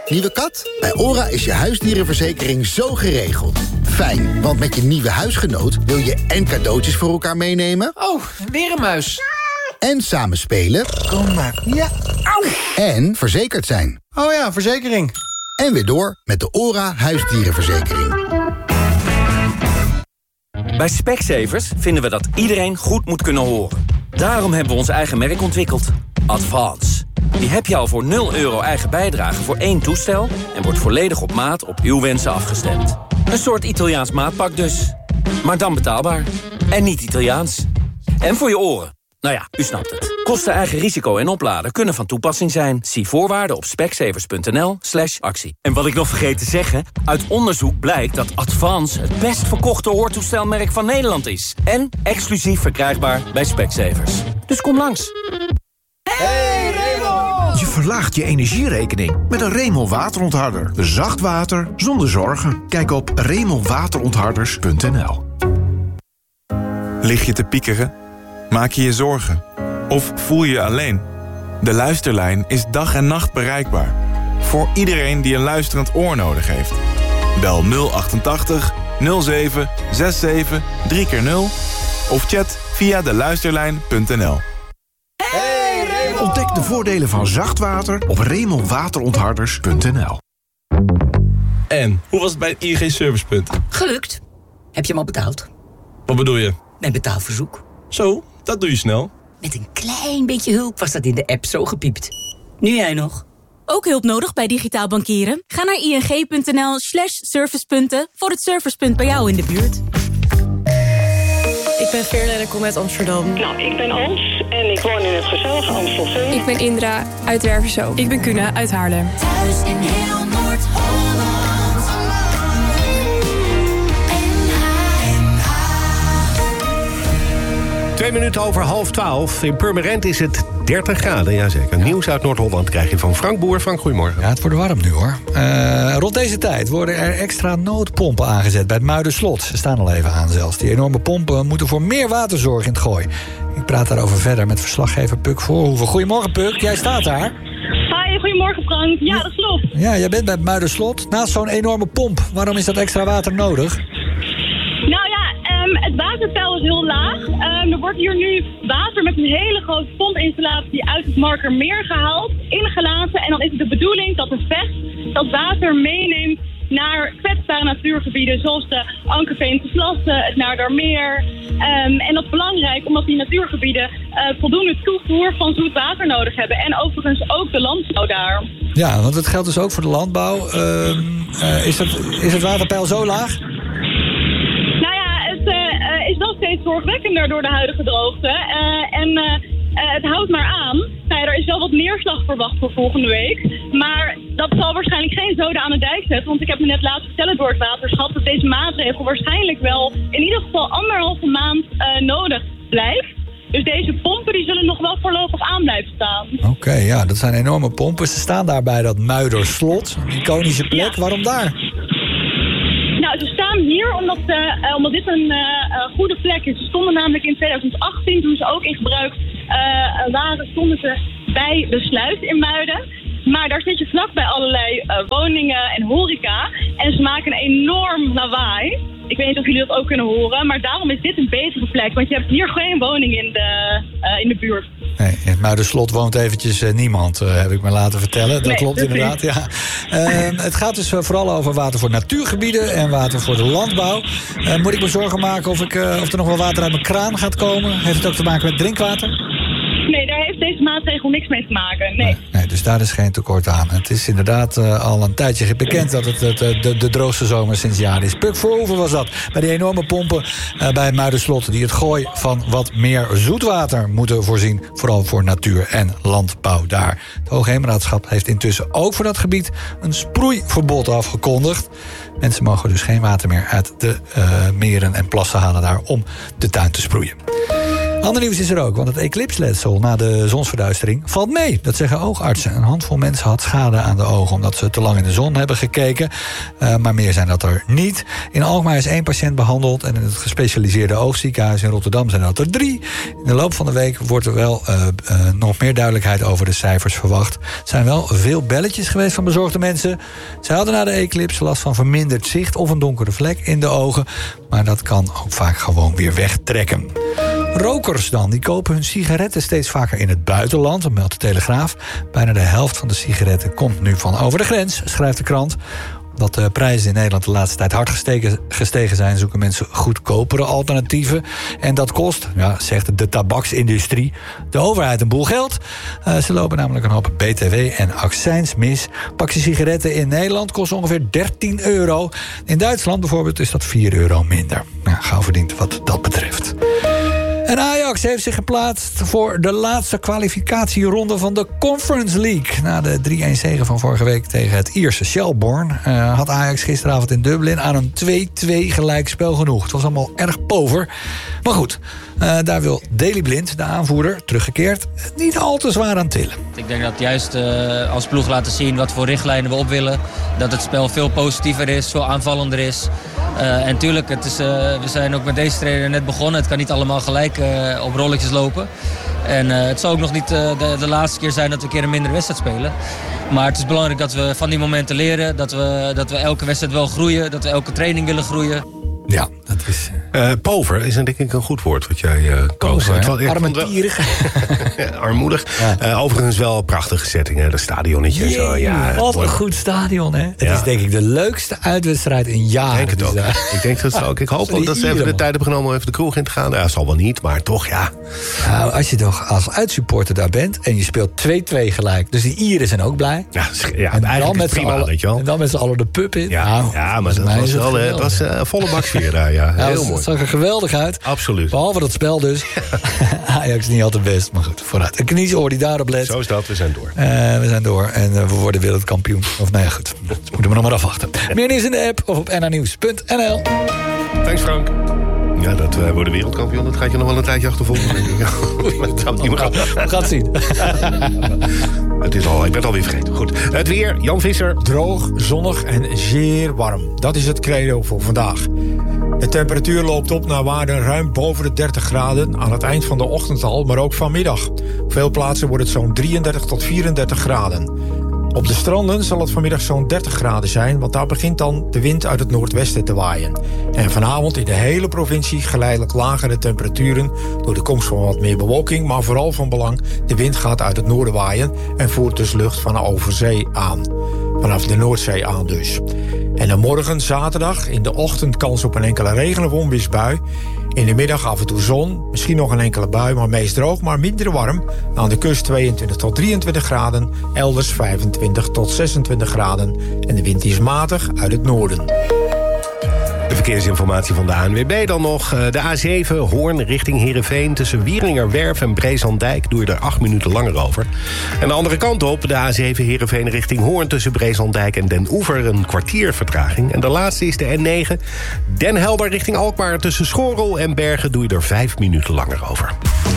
Nieuwe kat? Bij OHRA is je huisdierenverzekering zo geregeld. Fijn, want met je nieuwe huisgenoot wil je en cadeautjes voor elkaar meenemen. Oh, weer een muis. En samen spelen. Kom maar. Ja. Auw. En verzekerd zijn. Oh ja, verzekering. En weer door met de OHRA huisdierenverzekering. Bij Specsavers vinden we dat iedereen goed moet kunnen horen. Daarom hebben we ons eigen merk ontwikkeld. Advance. Die heb je al voor €0 eigen bijdrage voor 1 toestel... en wordt volledig op maat op uw wensen afgestemd. Een soort Italiaans maatpak dus. Maar dan betaalbaar. En niet Italiaans. En voor je oren. Nou ja, u snapt het. Kosten, eigen risico en opladen kunnen van toepassing zijn. Zie voorwaarden op specsavers.nl/actie. En wat ik nog vergeet te zeggen... uit onderzoek blijkt dat Advance het best verkochte hoortoestelmerk van Nederland is. En exclusief verkrijgbaar bij Specsavers. Dus kom langs. Hey Raymond! Je verlaagt je energierekening met een Raymond waterontharder. Zacht water zonder zorgen. Kijk op RaymondWaterontharders.nl. Lig je te piekeren? Maak je je zorgen? Of voel je je alleen? De Luisterlijn is dag en nacht bereikbaar. Voor iedereen die een luisterend oor nodig heeft. Bel 088 07 67 3x0 of chat via deluisterlijn.nl. Ontdek de voordelen van zacht water op RaymondWaterontharders.nl. En, hoe was het bij het ING Servicepunt? Gelukt. Heb je hem al betaald? Wat bedoel je? Mijn betaalverzoek. Zo, dat doe je snel. Met een klein beetje hulp was dat in de app zo gepiept. Nu jij nog. Ook hulp nodig bij digitaal bankieren? Ga naar ing.nl/servicepunten voor het servicepunt bij jou in de buurt. Ik ben Veerle en ik kom uit Amsterdam. Nou, ik ben Ans en ik woon in het gezellige Amstelveen. Ik ben Indra uit Werverszoom. Ik ben Kuna uit Haarlem. Thuis in heel Noord-Holland. 2 minuten over 11:30. In Purmerend is het 30 graden, jazeker. Ja. Nieuws uit Noord-Holland krijg je van Frank Boer. Frank, goedemorgen. Ja, het wordt warm nu, hoor. Rond deze tijd worden er extra noodpompen aangezet bij het Muiderslot. Ze staan al even aan zelfs. Die enorme pompen moeten voor meer water zorgen in het Gooi. Ik praat daarover verder met verslaggever Puk Voorhoeven. Goedemorgen, Puk. Jij staat daar. Hi, goedemorgen Frank. Ja, dat klopt. Ja, jij bent bij het Muiderslot. Naast zo'n enorme pomp. Waarom is dat extra water nodig? Nou ja, het waterpeil is heel laag. Er wordt hier nu water met een hele grote pompinstallatie uit het Markermeer gehaald, ingelaten. En dan is het de bedoeling dat de vecht dat water meeneemt naar kwetsbare natuurgebieden, zoals de Ankerveense Plassen, het Naardermeer. En dat is belangrijk, omdat die natuurgebieden voldoende toevoer van zoet water nodig hebben. En overigens ook de landbouw daar. Ja, want het geldt dus ook voor de landbouw. Is het waterpeil zo laag? Is wel steeds zorgwekkender door de huidige droogte. Het houdt maar aan. Nou ja, er is wel wat neerslag verwacht voor volgende week. Maar dat zal waarschijnlijk geen zoden aan de dijk zetten. Want ik heb me net laten vertellen door het waterschap dat deze maatregel waarschijnlijk wel in ieder geval 1,5 maand nodig blijft. Dus deze pompen die zullen nog wel voorlopig aan blijven staan. Oké, ja, dat zijn enorme pompen. Ze staan daar bij dat Muiderslot, een iconische plek. Ja. Waarom daar? Nou, ze staan hier omdat dit een goede plek is. Ze stonden namelijk in 2018, toen ze ook in gebruik waren, stonden ze bij de sluis in Muiden. Maar daar zit je vlakbij allerlei woningen en horeca. En ze maken een enorm lawaai. Ik weet niet of jullie dat ook kunnen horen, maar daarom is dit een betere plek. Want je hebt hier geen woning in de buurt. Nee, in het Muiderslot woont eventjes niemand, heb ik me laten vertellen. Dat klopt inderdaad, ja. Het gaat dus vooral over water voor natuurgebieden en water voor de landbouw. Moet ik me zorgen maken of er nog wel water uit mijn kraan gaat komen? Heeft het ook te maken met drinkwater? Nee, daar heeft deze maatregel niks mee te maken, nee. Dus daar is geen tekort aan. Het is inderdaad al een tijdje bekend dat het de droogste zomer sinds jaren is. Puk Voorhoeven was dat, bij die enorme pompen bij het Muiderslot, die het Gooi van wat meer zoetwater moeten voorzien, vooral voor natuur en landbouw daar. Het Hoogheemraadschap heeft intussen ook voor dat gebied een sproeiverbod afgekondigd. Mensen mogen dus geen water meer uit de meren en plassen halen daar om de tuin te sproeien. Ander nieuws is er ook, want het eclipsletsel na de zonsverduistering valt mee. Dat zeggen oogartsen. Een handvol mensen had schade aan de ogen omdat ze te lang in de zon hebben gekeken. Maar meer zijn dat er niet. In Alkmaar is 1 patiënt behandeld en in het gespecialiseerde oogziekenhuis in Rotterdam zijn dat er 3. In de loop van de week wordt er wel nog meer duidelijkheid over de cijfers verwacht. Er zijn wel veel belletjes geweest van bezorgde mensen. Zij hadden na de eclipse last van verminderd zicht of een donkere vlek in de ogen. Maar dat kan ook vaak gewoon weer wegtrekken. Rokers dan, die kopen hun sigaretten steeds vaker in het buitenland, dat meldt de Telegraaf. Bijna de helft van de sigaretten komt nu van over de grens, schrijft de krant. Omdat de prijzen in Nederland de laatste tijd hard gestegen zijn, zoeken mensen goedkopere alternatieven. En dat kost, ja, zegt de tabaksindustrie, de overheid een boel geld. Ze lopen namelijk een hoop BTW en accijns mis. Pakje sigaretten in Nederland kost ongeveer €13. In Duitsland bijvoorbeeld is dat €4 minder. Nou, gauw verdiend wat dat betreft. En Ajax heeft zich geplaatst voor de laatste kwalificatieronde van de Conference League. Na de 3-1 zege van vorige week tegen het Ierse Shelbourne had Ajax gisteravond in Dublin aan een 2-2 gelijkspel genoeg. Het was allemaal erg pover. Maar goed, daar wil Daley Blind, de aanvoerder, teruggekeerd, niet al te zwaar aan tillen. Ik denk dat juist als ploeg laten zien wat voor richtlijnen we op willen. Dat het spel veel positiever is, veel aanvallender is. En tuurlijk, we zijn ook met deze trainer net begonnen. Het kan niet allemaal gelijk op rolletjes lopen. En het zal ook nog niet de laatste keer zijn dat we een keer een mindere wedstrijd spelen. Maar het is belangrijk dat we van die momenten leren. Dat we elke wedstrijd wel groeien. Dat we elke training willen groeien. Ja, dat is... Pover is denk ik een goed woord wat jij koos. Armetierig. Armoedig. Ja. Overigens wel een prachtige setting, hè? Dat stadionnetje. Jee, zo. Ja, wat een goed stadion, hè? Het is denk ik de leukste uitwedstrijd in jaren. Ik denk het ook. Ik denk dat ook. Ik hoop ook dat ze even de tijd hebben genomen om even de kroeg in te gaan. Ja, dat zal wel niet, maar toch, ja. Nou, als je toch als uitsupporter daar bent en je speelt 2-2 gelijk. Dus die Ieren zijn ook blij. Ja, en eigenlijk dan prima, weet je wel. En dan met z'n allen de pub in. Ja, maar dat was wel het was volle baksfeer daar, ja. Heel mooi. Het zag er geweldig uit. Absoluut. Behalve dat spel dus. Ajax niet altijd best, maar goed, vooruit. Een kniesoor die daarop let. Zo is dat, we zijn door. We zijn door en we worden wereldkampioen. Of nee, goed, dat moeten we nog maar afwachten. Meer nieuws in de app of op nnnieuws.nl. Thanks Frank. Ja, dat wij worden wereldkampioen, dat gaat je nog wel een tijdje achtervolgen, denk ik. We gaan het zien. Ik ben het alweer vergeten. Goed. Het weer, Jan Visser. Droog, zonnig en zeer warm. Dat is het credo voor vandaag. De temperatuur loopt op naar waarden ruim boven de 30 graden... aan het eind van de ochtend al, maar ook vanmiddag. Op veel plaatsen wordt het zo'n 33 tot 34 graden. Op de stranden zal het vanmiddag zo'n 30 graden zijn... want daar begint dan de wind uit het noordwesten te waaien. En vanavond in de hele provincie geleidelijk lagere temperaturen... door de komst van wat meer bewolking, maar vooral van belang... de wind gaat uit het noorden waaien en voert dus lucht van over zee aan. Vanaf de Noordzee aan dus. En dan morgen, zaterdag, in de ochtend kans op een enkele regen- of onweersbui. In de middag af en toe zon, misschien nog een enkele bui, maar meest droog, maar minder warm. Aan de kust 22 tot 23 graden, elders 25 tot 26 graden. En de wind is matig uit het noorden. De verkeersinformatie van de ANWB dan nog. De A7 Hoorn richting Heerenveen. Tussen Wieringerwerf en Breeslanddijk doe je er 8 minuten langer over. En de andere kant op, de A7 Heerenveen richting Hoorn... tussen Breeslanddijk en Den Oever een kwartier vertraging. En de laatste is de N9 Den Helder richting Alkmaar. Tussen Schorrel en Bergen doe je er 5 minuten langer over.